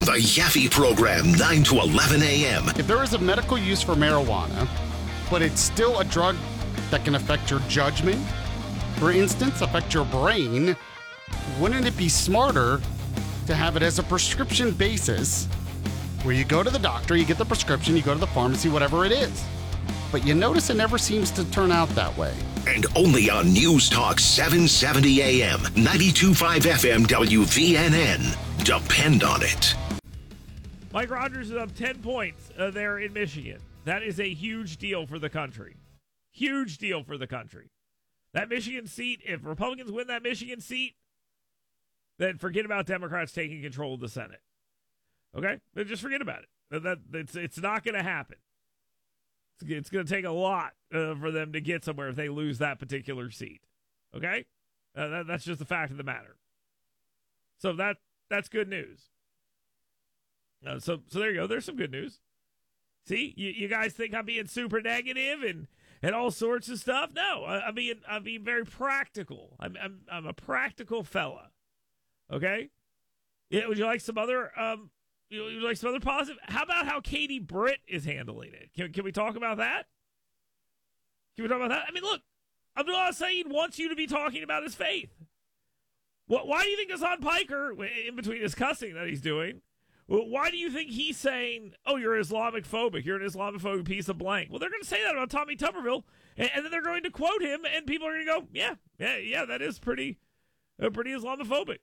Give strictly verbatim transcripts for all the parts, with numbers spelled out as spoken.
The Yaffe Program, nine to eleven a.m. If there is a medical use for marijuana, but it's still a drug that can affect your judgment, for instance, affect your brain, wouldn't it be smarter to have it as a prescription basis where you go to the doctor, you get the prescription, you go to the pharmacy, whatever it is. But you notice it never seems to turn out that way. And only on News Talk seven seventy a.m., ninety-two point five F M W V N N. Depend on it. Mike Rogers is up ten points uh, there in Michigan. That is a huge deal for the country. Huge deal for the country. That Michigan seat, if Republicans win that Michigan seat, then forget about Democrats taking control of the Senate. Okay? Then just forget about it. That, that It's, it's not going to happen. It's, it's going to take a lot uh, for them to get somewhere if they lose that particular seat. Okay? Uh, that, that's just the fact of the matter. So that that's good news. Uh, so so there you go. There's some good news. See, you, you guys think I'm being super negative and, and all sorts of stuff? No, I, I'm being I'm being very practical. I'm I'm I'm a practical fella. Okay. Yeah. Would you like some other um? You, would you like some other positive? How about how Katie Britt is handling it? Can can we talk about that? Can we talk about that? I mean, look, Abdullah Saeed wants you to be talking about his faith. What? Why do you think Hassan Piker, in between his cussing that he's doing? Why do you think he's saying, oh, you're Islamic phobic, you're an Islamophobic piece of blank? Well, they're going to say that about Tommy Tuberville, and, and then they're going to quote him, and people are going to go, yeah, yeah, yeah, that is pretty, uh, pretty Islamophobic.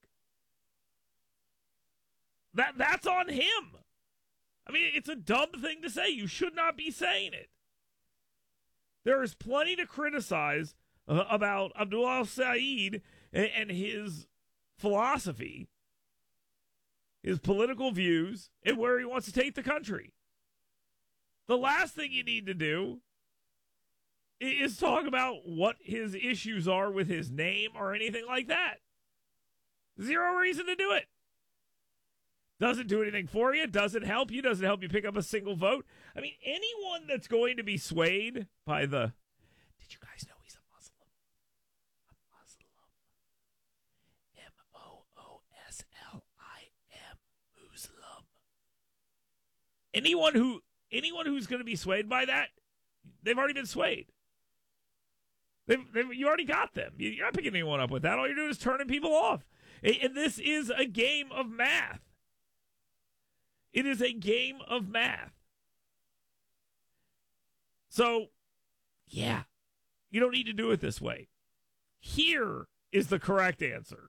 That That's on him. I mean, it's a dumb thing to say. You should not be saying it. There is plenty to criticize uh, about Abdullah Saeed and, and his philosophy, his political views, and where he wants to take the country. The last thing you need to do is talk about what his issues are with his name or anything like that. Zero reason to do it. Doesn't do anything for you, doesn't help you, doesn't help you pick up a single vote. I mean, anyone that's going to be swayed by the, did you guys know he's a Muslim? A Muslim. M O O S L I M. Muslim. Anyone who anyone who's going to be swayed by that, they've already been swayed. They've, they've, you already got them. You're not picking anyone up with that. All you're doing is turning people off. And this is a game of math. It is a game of math. So, yeah, you don't need to do it this way. Here is the correct answer.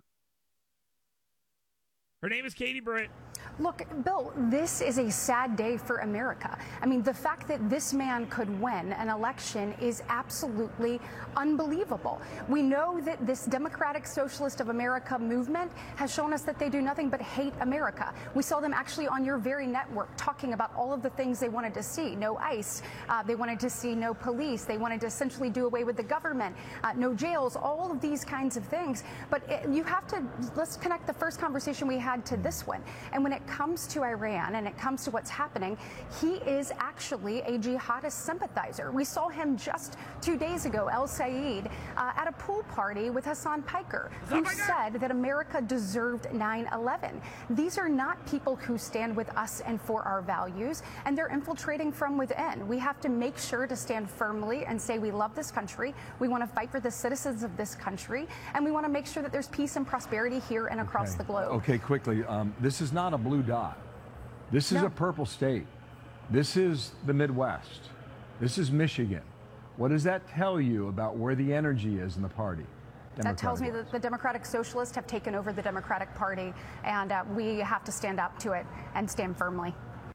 Her name is Katie Britt. Look, Bill, this is a sad day for America. I mean, the fact that this man could win an election is absolutely unbelievable. We know that this Democratic Socialist of America movement has shown us that they do nothing but hate America. We saw them actually on your very network talking about all of the things they wanted to see. No ICE. Uh, they wanted to see no police. They wanted to essentially do away with the government. Uh, no jails. All of these kinds of things. But it, you have to, let's connect the first conversation we had to this one. And when it comes to Iran and it comes to what's happening, he is actually a jihadist sympathizer. We saw him just two days ago, El Saeed, uh, at a pool party with Hassan Piker, who said that America deserved nine eleven. These are not people who stand with us and for our values, and they're infiltrating from within. We have to make sure to stand firmly and say we love this country, we want to fight for the citizens of this country, and we want to make sure that there's peace and prosperity here and across okay. the globe. Okay, quickly, um, this is not a blue dot. This is no. a purple state. This is the Midwest. This is Michigan. What does that tell you about where the energy is in the party? That tells me that the Democratic Socialists have taken over the Democratic Party, and uh, we have to stand up to it and stand firmly.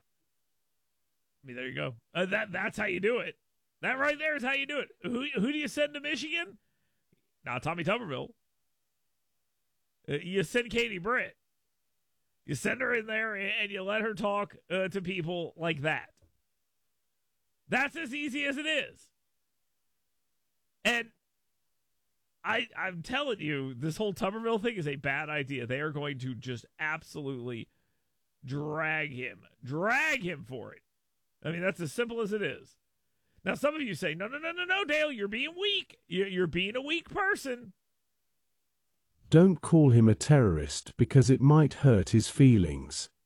I mean, there you go. Uh, that That's how you do it. That right there is how you do it. Who, who do you send to Michigan? Not Tommy Tuberville. Uh, you send Katie Britt. You send her in there and you let her talk uh, to people like that. That's as easy as it is. And I, I'm telling you, this whole Tuberville thing is a bad idea. They are going to just absolutely drag him. Drag him for it. I mean, that's as simple as it is. Now, some of you say, no, no, no, no, no, Dale, you're being weak. You're, you're being a weak person. Don't call him a terrorist because it might hurt his feelings.